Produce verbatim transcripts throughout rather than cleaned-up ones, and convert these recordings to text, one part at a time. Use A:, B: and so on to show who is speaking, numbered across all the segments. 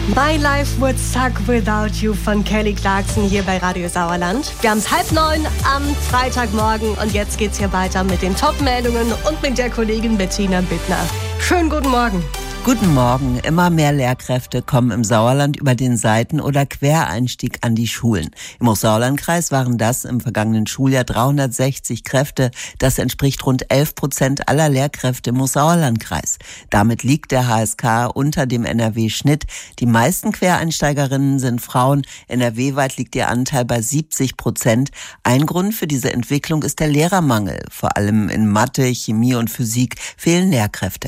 A: My Life Would Suck Without You von Kelly Clarkson hier bei Radio Sauerland. Wir haben es halb neun am Freitagmorgen und jetzt geht's hier weiter mit den Top-Meldungen und mit der Kollegin Bettina Bittner. Schönen guten Morgen.
B: Guten Morgen. Immer mehr Lehrkräfte kommen im Sauerland über den Seiten- oder Quereinstieg an die Schulen. Im Hochsauerlandkreis waren das im vergangenen Schuljahr dreihundertsechzig Kräfte. Das entspricht rund elf Prozent aller Lehrkräfte im Hochsauerlandkreis. Damit liegt der H S K unter dem N R W-Schnitt. Die meisten Quereinsteigerinnen sind Frauen. N R W-weit liegt ihr Anteil bei siebzig Prozent. Ein Grund für diese Entwicklung ist der Lehrermangel. Vor allem in Mathe, Chemie und Physik fehlen Lehrkräfte.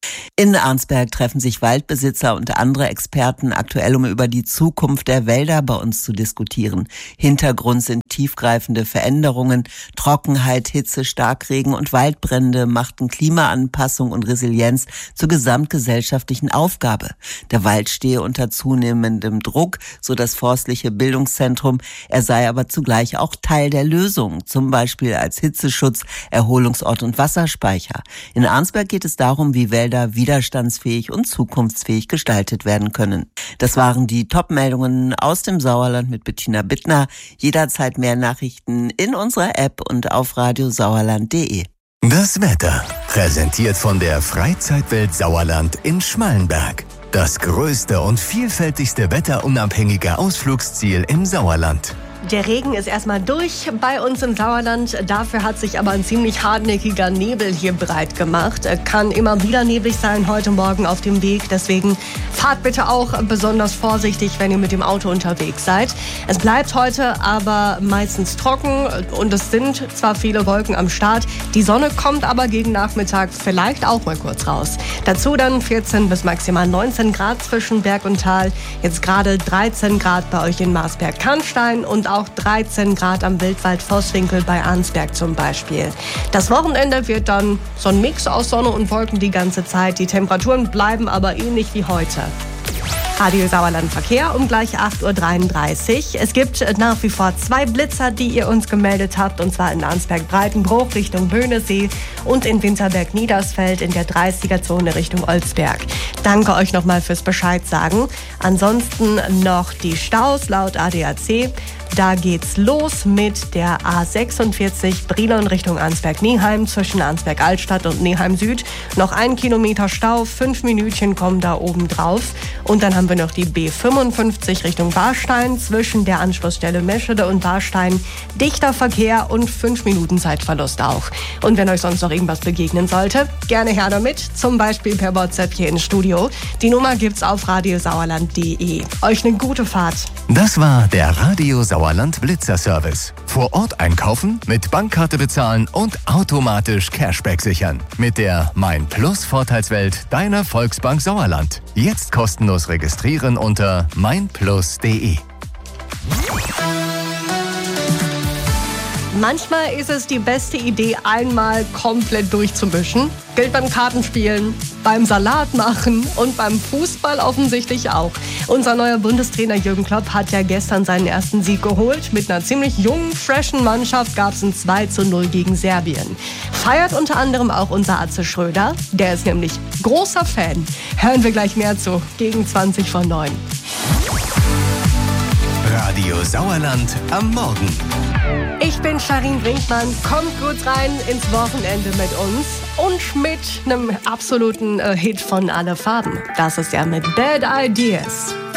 B: In Arnsberg treffen sich Waldbesitzer und andere Experten aktuell, um über die Zukunft der Wälder bei uns zu diskutieren. Hintergrund sind tiefgreifende Veränderungen. Trockenheit, Hitze, Starkregen und Waldbrände machten Klimaanpassung und Resilienz zur gesamtgesellschaftlichen Aufgabe. Der Wald stehe unter zunehmendem Druck, so das Forstliche Bildungszentrum. Er sei aber zugleich auch Teil der Lösung, zum Beispiel als Hitzeschutz, Erholungsort und Wasserspeicher. In Arnsberg geht es darum, wie Wälder widerstandsfähig und zukunftsfähig gestaltet werden können. Das waren die Top-Meldungen aus dem Sauerland mit Bettina Bittner. Jederzeit mehr Nachrichten in unserer App und auf radiosauerland punkt de.
C: Das Wetter, präsentiert von der Freizeitwelt Sauerland in Schmallenberg. Das größte und vielfältigste wetterunabhängige Ausflugsziel im Sauerland.
A: Der Regen ist erstmal durch bei uns im Sauerland. Dafür hat sich aber ein ziemlich hartnäckiger Nebel hier breit gemacht. Kann immer wieder neblig sein heute Morgen auf dem Weg. Deswegen fahrt bitte auch besonders vorsichtig, wenn ihr mit dem Auto unterwegs seid. Es bleibt heute aber meistens trocken und es sind zwar viele Wolken am Start. Die Sonne kommt aber gegen Nachmittag vielleicht auch mal kurz raus. Dazu dann vierzehn bis maximal neunzehn Grad zwischen Berg und Tal. Jetzt gerade dreizehn Grad bei euch in Marsberg-Kannstein und auch dreizehn Grad am Wildwald-Vosswinkel bei Arnsberg zum Beispiel. Das Wochenende wird dann so ein Mix aus Sonne und Wolken die ganze Zeit. Die Temperaturen bleiben aber ähnlich wie heute. Radio Sauerland Verkehr um gleich acht Uhr dreiunddreißig. Es gibt nach wie vor zwei Blitzer, die ihr uns gemeldet habt, und zwar in Arnsberg-Breitenbruch Richtung Böhnesee und in Winterberg-Niedersfeld in der dreißiger-Zone Richtung Olsberg. Danke euch nochmal fürs Bescheid sagen. Ansonsten noch die Staus laut A D A C. Da geht's los mit der A sechsundvierzig Brilon Richtung Arnsberg-Neheim zwischen Arnsberg-Altstadt und Neheim-Süd. Noch ein Kilometer Stau, fünf Minütchen kommen da oben drauf. Und dann haben wir noch die B fünfundfünfzig Richtung Warstein zwischen der Anschlussstelle Meschede und Warstein. Dichter Verkehr und fünf Minuten Zeitverlust auch. Und wenn euch sonst noch irgendwas begegnen sollte, gerne her damit, zum Beispiel per WhatsApp hier ins Studio. Die Nummer gibt's auf radiosauerland punkt de. Euch eine gute Fahrt.
C: Das war der Radio Sauerland Blitzer Service. Vor Ort einkaufen, mit Bankkarte bezahlen und automatisch Cashback sichern. Mit der Mein Plus Vorteilswelt deiner Volksbank Sauerland. Jetzt kostenlos registrieren unter mein plus punkt de.
A: Manchmal ist es die beste Idee, einmal komplett durchzumischen. Gilt beim Kartenspielen, beim Salat machen und beim Fußball offensichtlich auch. Unser neuer Bundestrainer Jürgen Klopp hat ja gestern seinen ersten Sieg geholt. Mit einer ziemlich jungen, freshen Mannschaft gab es ein zwei zu null gegen Serbien. Feiert unter anderem auch unser Atze Schröder. Der ist nämlich großer Fan. Hören wir gleich mehr zu. Gegen zwanzig vor neun.
C: Radio Sauerland am Morgen.
A: Ich bin Charin Brinkmann. Kommt gut rein ins Wochenende mit uns und mit einem absoluten äh, Hit von Alle Farben. Das ist ja mit Bad Ideas.